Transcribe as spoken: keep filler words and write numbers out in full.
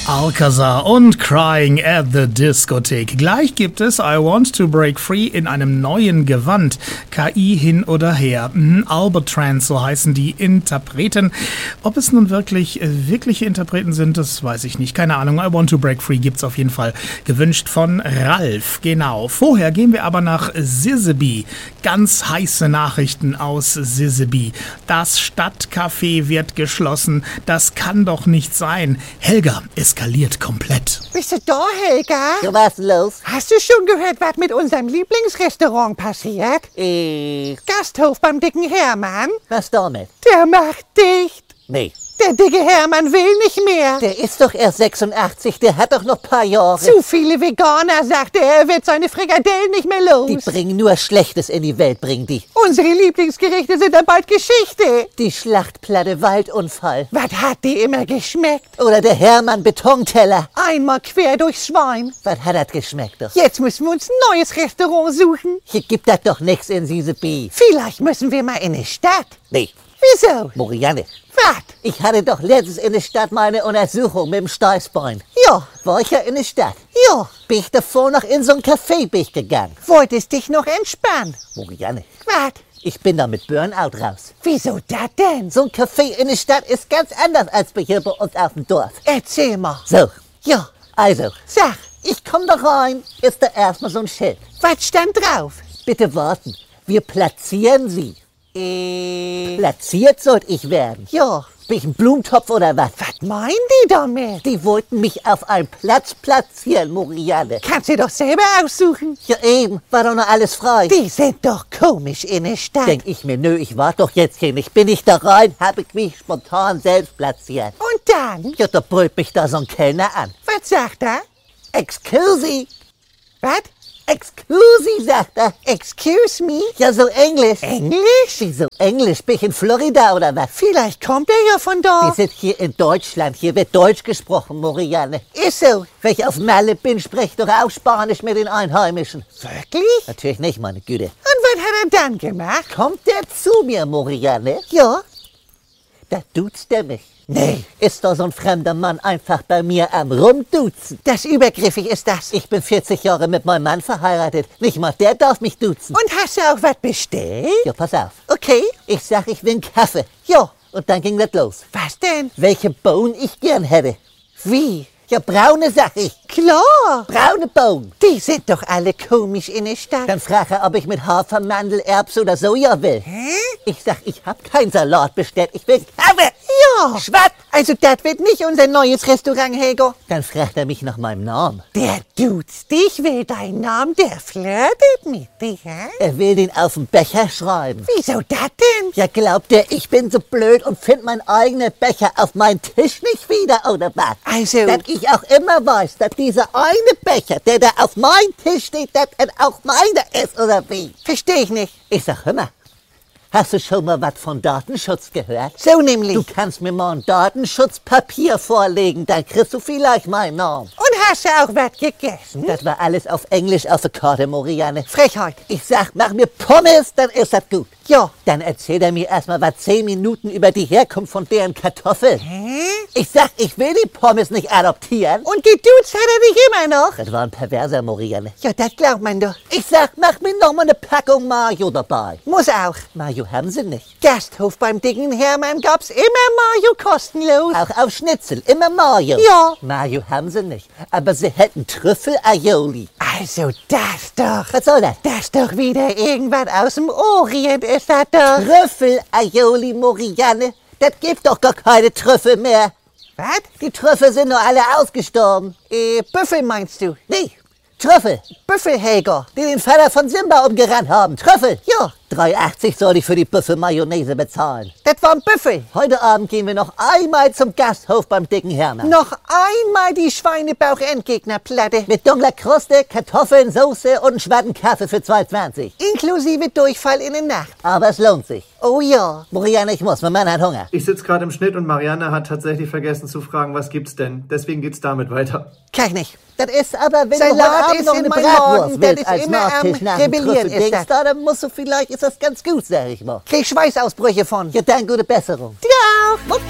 Alcazar und Crying at the Discotheque. Gleich gibt es I Want to Break Free in einem neuen Gewand. K I hin oder her. Mhm, Albatrans, so heißen die Interpreten. Ob es nun wirklich äh, wirkliche Interpreten sind, das weiß ich nicht. Keine Ahnung. I Want to Break Free gibt's auf jeden Fall. Gewünscht von Ralf. Genau. Vorher gehen wir aber nach Siseby. Ganz heiße Nachrichten aus Siseby. Das Stadtcafé wird geschlossen. Das kann doch nicht sein. Helga eskaliert komplett. Bist du da, Helga? Ja, was los? Hast du schon gehört, was mit unserem Lieblingsrestaurant passiert? Ich... Gasthof beim dicken Hermann? Was damit? Der macht dicht. Nee. Der dicke Hermann will nicht mehr. Der ist doch erst sechsundachtzig, der hat doch noch ein paar Jahre. Zu viele Veganer, sagt er, er wird seine Frikadellen nicht mehr los. Die bringen nur Schlechtes in die Welt, bringen die. Unsere Lieblingsgerichte sind dann bald Geschichte. Die Schlachtplatte Waldunfall. Was hat die immer geschmeckt? Oder der Hermann Betonteller. Einmal quer durchs Schwein. Was hat das geschmeckt doch? Jetzt müssen wir uns ein neues Restaurant suchen. Hier gibt das doch nichts in Siseby. Vielleicht müssen wir mal in die Stadt. Nee. Wieso? Morianne. Was? Ich hatte doch letztens in der Stadt meine Untersuchung mit dem Steißbein. Ja. War ich ja in der Stadt. Ja. Bin ich davor noch in so ein Café bin ich gegangen. Wolltest dich noch entspannen? Morianne. Was? Ich bin da mit Burnout raus. Wieso das denn? So ein Café in der Stadt ist ganz anders als bei hier bei uns auf dem Dorf. Erzähl mal. So. Ja. Also. Sag. Ich komm da rein, ist da erstmal so ein Schild. Was stand drauf? Bitte warten. Wir platzieren Sie. Äh. Platziert sollte ich werden. Ja. Bin ich ein Blumentopf oder was? Was meinen die damit? Die wollten mich auf einen Platz platzieren, Morianne. Kannst du doch selber aussuchen. Ja eben, war doch noch alles frei. Die sind doch komisch in der Stadt. Denk ich mir, nö, ich warte doch jetzt hier nicht. Bin ich da rein, habe ich mich spontan selbst platziert. Und dann? Ja, da brüllt mich da so ein Kellner an. Was sagt er? Excuse. Was? Excuse, sagt er. Excuse me? Ja, so Englisch. Englisch? Wieso Englisch? Bin ich in Florida oder was? Vielleicht kommt er ja von da. Wir sind hier in Deutschland. Hier wird Deutsch gesprochen, Morianne. Ist so. Wenn ich auf Malle bin, spreche doch auch Spanisch mit den Einheimischen. Wirklich? Natürlich nicht, meine Güte. Und was hat er dann gemacht? Kommt der zu mir, Morianne? Ja. Da duzt er mich. Nee. Ist doch so ein fremder Mann einfach bei mir am Rumduzen. Das übergriffig ist das. Ich bin vierzig Jahre mit meinem Mann verheiratet. Nicht mal der darf mich duzen. Und hast du auch was bestellt? Ja, pass auf. Okay. Ich sag, ich will einen Kaffee. Ja. Und dann ging das los. Was denn? Welche Bohnen ich gern hätte. Wie? Ja, braune, sag ich. Klar. Braune Bohnen. Die sind doch alle komisch in der Stadt. Dann frag er, ob ich mit Hafer, Mandel, Erbs oder Soja will. Hä? Ich sag, ich hab keinen Salat bestellt. Ich will Kaffee. Ja. Schwatt. Also das wird nicht unser neues Restaurant, Helga. Dann fragt er mich nach meinem Namen. Der duzt dich, will deinen Namen, der flirtet mit dir, hä? Er will den auf den Becher schreiben. Wieso das denn? Ja, glaubt er, ich bin so blöd und find meinen eigenen Becher auf meinen Tisch nicht wieder, oder was? Also- Dass ich auch immer weiß, dass dieser eine Becher, der da auf meinem Tisch steht, dass er auch meiner ist, oder wie? Versteh ich nicht. Ich sag, hör mal, hast du schon mal was von Datenschutz gehört? So nämlich. Du kannst mir mal ein Datenschutzpapier vorlegen, dann kriegst du vielleicht meinen Namen. Und hast du auch was gegessen? Das war alles auf Englisch auf der Karte, Morianne. Frechheit. Ich sag, mach mir Pommes, dann ist das gut. Ja. Dann erzählt er mir erstmal was zehn Minuten über die Herkunft von deren Kartoffeln. Hä? Ich sag, ich will die Pommes nicht adoptieren. Und geduzt hat er dich immer noch? Das war ein perverser, Morianne. Ja, das glaubt man doch. Ich sag, mach mir noch mal eine Packung Mayo dabei. Muss auch. Mayo haben sie nicht. Gasthof beim dicken Hermann gab's immer Mayo kostenlos. Auch auf Schnitzel, immer Mayo. Ja. Mayo haben sie nicht. Aber sie hätten Trüffel-Aioli. Also das doch. Was soll das? Das ist doch wieder irgendwas aus dem Orient, ist das doch. Trüffel-Aioli, Morianne. Das gibt doch gar keine Trüffel mehr. Was? Die Trüffel sind nur alle ausgestorben. Äh, Büffel meinst du? Nee, Trüffel. Büffelhelger. Die den Vater von Simba umgerannt haben. Trüffel. Ja. drei achtzig soll ich für die Büffel-Mayonnaise bezahlen. Das war ein Büffel. Heute Abend gehen wir noch einmal zum Gasthof beim dicken Hermann. Noch einmal die Schweinebauch-Endgegnerplatte. Mit dunkler Kruste, Kartoffeln, Soße und einen schwarzen Kaffee für zwei zwanzig. Inklusive Durchfall in der Nacht. Aber es lohnt sich. Oh ja. Morianne, ich muss, mein Mann hat Hunger. Ich sitze gerade im Schnitt und Marianne hat tatsächlich vergessen zu fragen, was gibt's denn? Deswegen geht's damit weiter. Kann ich nicht. Das ist aber, wenn Salat du heute Abend ist noch in eine meinem Bratwurst Magen, das willst ist als immer am Nachtisch nach dem Rebellieren, ist Trüffeldings, das. da, dann musst du vielleicht, ist das ganz gut, sag ich mal. Krieg Schweißausbrüche von. Ja, dann gute Besserung. Ja. Und